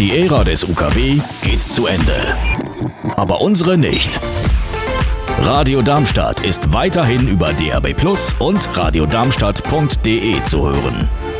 Die Ära des UKW geht zu Ende. Aber unsere nicht. Radio Darmstadt ist weiterhin über DAB+ und radiodarmstadt.de zu hören.